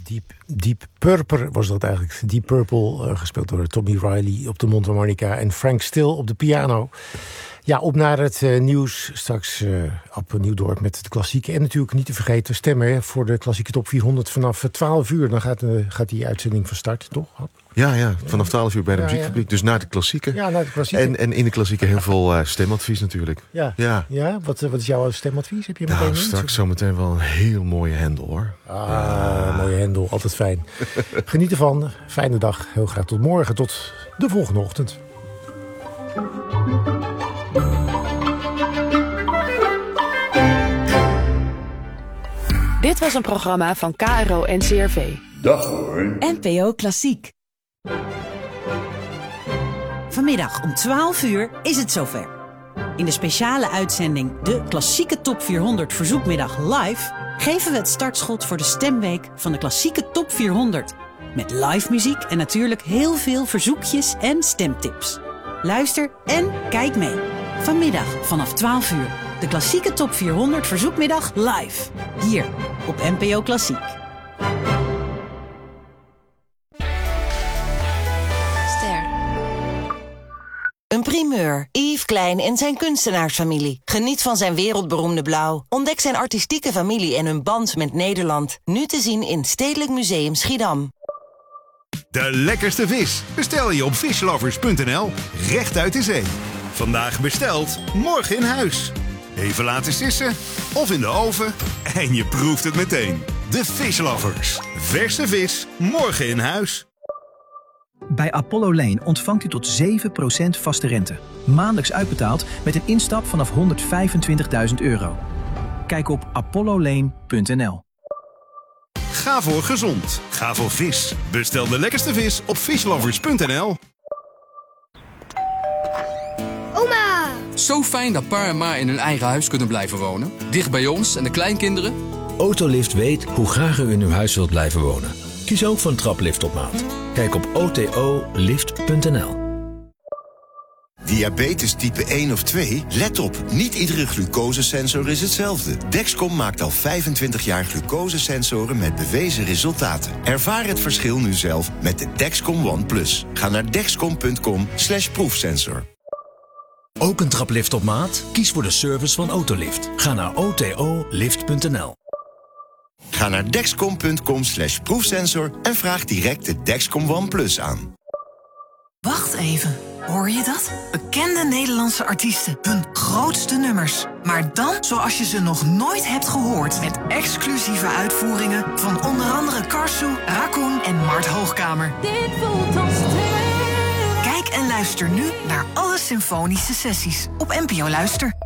Deep Purple was dat eigenlijk. Deep Purple, gespeeld door Tommy Riley op de mondharmonica en Frank Still op de piano. Ja, op naar het nieuws. Straks Ab Nieuwdorp met de klassieken. En natuurlijk niet te vergeten stemmen voor de klassieke top 400 vanaf 12 uur. Dan gaat die uitzending van start, toch? Ab? Ja, vanaf 12 uur bij de muziekfabriek. Ja. Dus naar de klassieken. Ja, naar de klassieken. En in de klassieken heel veel stemadvies natuurlijk. Ja. Wat is jouw stemadvies? Heb je meteen straks zometeen wel een heel mooie hendel, hoor. Mooie hendel. Altijd fijn. Geniet ervan. Fijne dag. Heel graag tot morgen. Tot de volgende ochtend. Dit was een programma van KRO NCRV. Dag hoor. NPO Klassiek. Vanmiddag om 12 uur is het zover. In de speciale uitzending De Klassieke Top 400 Verzoekmiddag Live geven we het startschot voor de stemweek van de Klassieke Top 400. Met live muziek en natuurlijk heel veel verzoekjes en stemtips. Luister en kijk mee. Vanmiddag vanaf 12 uur. De Klassieke Top 400 Verzoekmiddag live. Hier op NPO Klassiek. Ster. Een primeur. Yves Klein en zijn kunstenaarsfamilie. Geniet van zijn wereldberoemde blauw. Ontdek zijn artistieke familie en hun band met Nederland. Nu te zien in Stedelijk Museum Schiedam. De lekkerste vis bestel je op fishlovers.nl. Recht uit de zee. Vandaag besteld, morgen in huis. Even laten sissen of in de oven en je proeft het meteen. De Fishlovers. Verse vis, morgen in huis. Bij Apollo Lane ontvangt u tot 7% vaste rente. Maandelijks uitbetaald met een instap vanaf €125.000. Kijk op apollolane.nl. Ga voor gezond. Ga voor vis. Bestel de lekkerste vis op fishlovers.nl. Oma! Zo fijn dat pa en ma in hun eigen huis kunnen blijven wonen. Dicht bij ons en de kleinkinderen. Autolift weet hoe graag u in uw huis wilt blijven wonen. Kies ook voor een traplift op maat. Kijk op otolift.nl. Diabetes type 1 of 2? Let op, niet iedere glucosesensor is hetzelfde. Dexcom maakt al 25 jaar glucosesensoren met bewezen resultaten. Ervaar het verschil nu zelf met de Dexcom ONE+. Ga naar dexcom.com/proefsensor. Ook een traplift op maat? Kies voor de service van Autolift. Ga naar otolift.nl. Ga naar dexcom.com/proefsensor en vraag direct de Dexcom ONE+ aan. Wacht even, hoor je dat? Bekende Nederlandse artiesten, hun grootste nummers. Maar dan zoals je ze nog nooit hebt gehoord. Met exclusieve uitvoeringen van onder andere Karsu, Raccoon en Mart Hoogkamer. Dit voelt als Kijk en luister nu naar alle symfonische sessies op NPO Luister.